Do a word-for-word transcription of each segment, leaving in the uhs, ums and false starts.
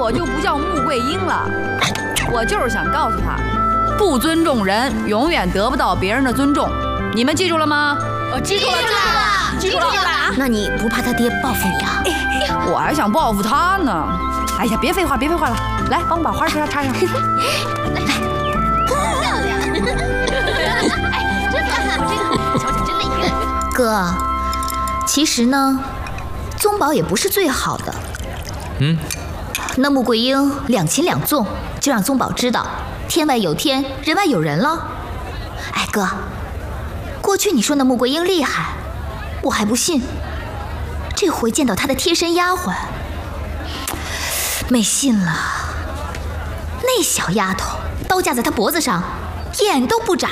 我就不叫穆桂英了。我就是想告诉他，不尊重人，永远得不到别人的尊重。你们记住了吗？ 我记住了，记住了， 记住了。 那你不怕他爹报复你啊？ 我还想报复他呢。哎呀，别废话，别废话了，来，帮我把花插插上。 来来，漂亮！哎，真漂亮，这个小姐真厉害。 哥，其实呢，宗保也不是最好的。 嗯。 那穆桂英两擒两纵，就让宗保知道天外有天，人外有人了。哎，哥，过去你说那穆桂英厉害，我还不信。这回见到她的贴身丫鬟，没信了。那小丫头刀架在她脖子上，眼都不眨。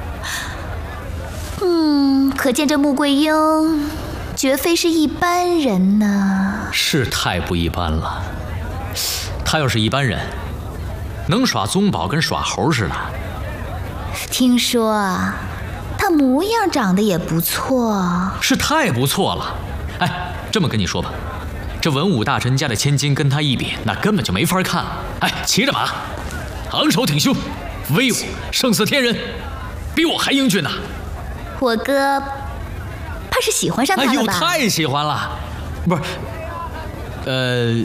嗯，可见这穆桂英绝非是一般人呢。 是太不一般了。他要是一般人，能耍宗保跟耍猴似的。 听说啊，他模样长得也不错。 是太不错了。哎，这么跟你说吧，这文武大臣家的千金跟他一比，那根本就没法看。哎，骑着马，昂首挺胸，威武胜似天人，比我还英俊呢。 我哥怕是喜欢上他了吧？ 哎呦，太喜欢了。不是，呃。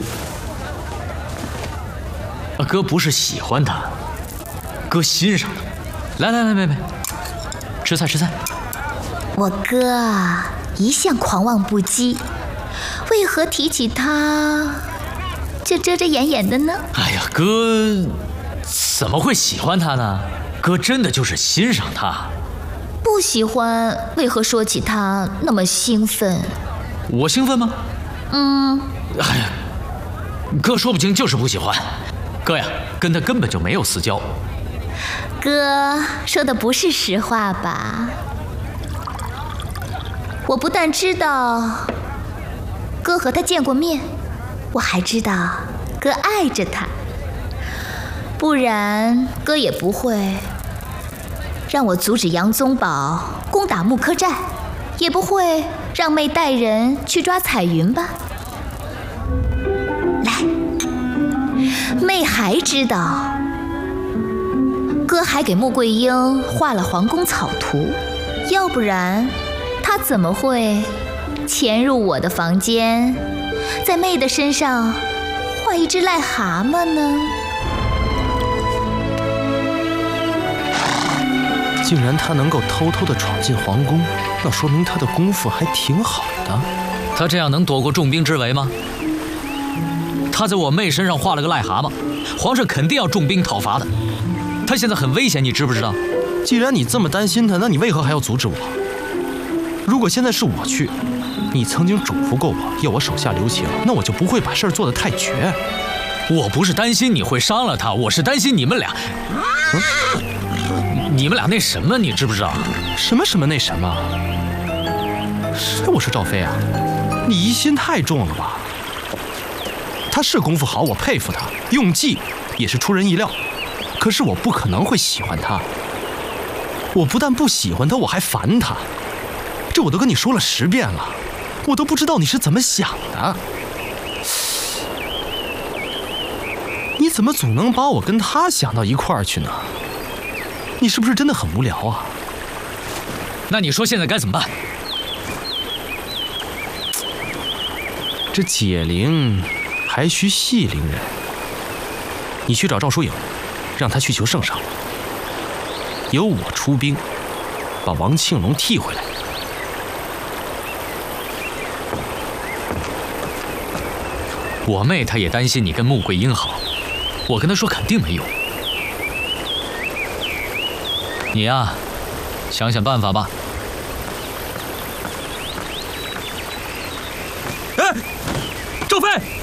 哥不是喜欢他，哥欣赏他。来来来，妹妹，吃菜吃菜。 我哥啊，一向狂妄不羁，为何提起他就遮遮掩掩的呢？ 哎呀，哥怎么会喜欢他呢？哥真的就是欣赏他。 不喜欢，为何说起他那么兴奋？ 我兴奋吗？ 嗯。 哎呀，哥说不清就是不喜欢。哥呀，跟他根本就没有私交。 哥说的不是实话吧？我不但知道哥和他见过面，我还知道哥爱着他，不然哥也不会让我阻止杨宗保攻打木柯寨，也不会让妹带人去抓彩云吧。妹还知道，哥还给穆桂英画了皇宫草图，要不然她怎么会潜入我的房间，在妹的身上画一只癞蛤蟆呢？ 竟然他能够偷偷地闯进皇宫，那说明他的功夫还挺好的。 他这样能躲过重兵之围吗？他在我妹身上画了个癞蛤蟆，皇上肯定要重兵讨伐的。他现在很危险，你知不知道？ 既然你这么担心他，那你为何还要阻止我？如果现在是我去，你曾经嘱咐过我要我手下留情，那我就不会把事儿做得太绝。 我不是担心你会伤了他，我是担心你们俩，嗯、你们俩那什么，你知不知道？ 什么什么那什么？是我说赵飞啊，你疑心太重了吧？他是功夫好，我佩服他，用计也是出人意料。可是我不可能会喜欢他。我不但不喜欢他，我还烦他。这我都跟你说了十遍了，我都不知道你是怎么想的。你怎么总能把我跟他想到一块儿去呢？你是不是真的很无聊啊？ 那你说现在该怎么办？ 这解铃还需系铃人。你去找赵疏影，让他去求圣上，由我出兵，把王庆龙替回来。 我妹她也担心你跟穆桂英好，我跟她说肯定没用。你呀，想想办法吧。 哎，赵飞！